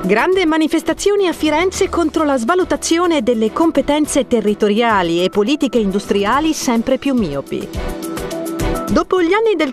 Grandi manifestazioni a Firenze contro la svalutazione delle competenze territoriali e politiche industriali sempre più miopi. Dopo gli anni del